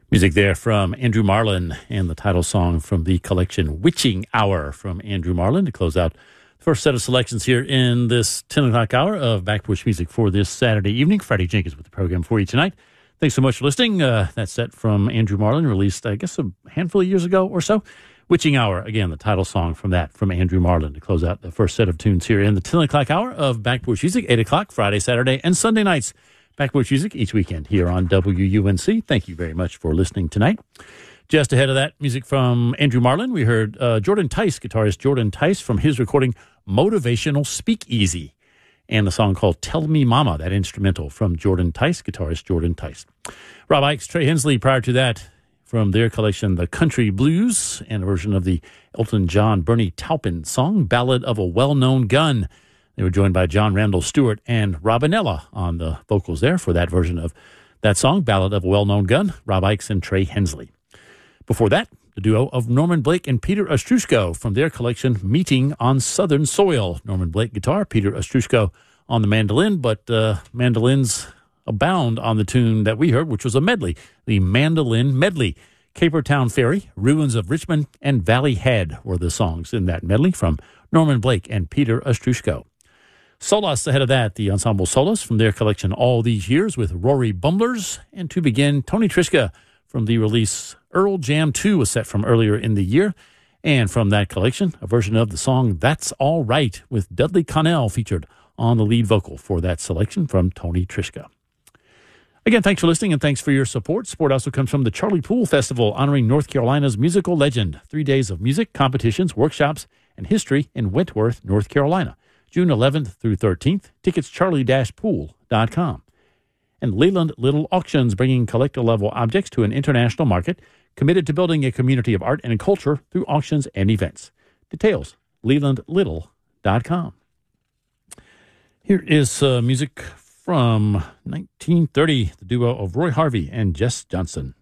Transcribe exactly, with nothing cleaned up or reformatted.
Music there from Andrew Marlin and the title song from the collection Witching Hour from Andrew Marlin to close out the first set of selections here in this ten o'clock hour of Backporch Music for this Saturday evening. Freddie Jenkins with the program for you tonight. Thanks so much for listening. Uh, that set from Andrew Marlin, released, I guess, a handful of years ago or so. Witching Hour, again, the title song from that, from Andrew Marlin, to close out the first set of tunes here in the ten o'clock hour of Backporch Music, eight o'clock, Friday, Saturday, and Sunday nights. Backporch Music each weekend here on W U N C. Thank you very much for listening tonight. Just ahead of that, music from Andrew Marlin, we heard uh, Jordan Tice, guitarist Jordan Tice, from his recording Motivational Speakeasy, and the song called Tell Me Mama, that instrumental from Jordan Tice, guitarist Jordan Tice. Rob Ickes, Trey Hensley, prior to that, from their collection The Country Blues, and a version of the Elton John Bernie Taupin song, Ballad of a Well-Known Gun. They were joined by John Randall Stewart and Robinella on the vocals there for that version of that song, Ballad of a Well-Known Gun, Rob Ickes and Trey Hensley. Before that, the duo of Norman Blake and Peter Ostruszko from their collection Meeting on Southern Soil. Norman Blake guitar, Peter Ostruszko on the mandolin, but uh, mandolins abound on the tune that we heard, which was a medley, the Mandolin Medley. Capertown Ferry, Ruins of Richmond, and Valley Head were the songs in that medley from Norman Blake and Peter Ostruszko. Solos ahead of that, the ensemble Solos from their collection All These Years with Rory Bumblers. And to begin, Tony Trischka from the release Earl Jam two, was set from earlier in the year. And from that collection, a version of the song That's All Right with Dudley Connell featured on the lead vocal for that selection from Tony Trischka. Again, thanks for listening and thanks for your support. Support also comes from the Charlie Poole Festival, honoring North Carolina's musical legend. Three days of music, competitions, workshops, and history in Wentworth, North Carolina. June eleventh through thirteenth. Tickets charlie dash pool dot com. And Leland Little Auctions, bringing collector-level objects to an international market, committed to building a community of art and culture through auctions and events. Details, leland little dot com. Here is uh, music from nineteen thirty, the duo of Roy Harvey and Jess Johnson.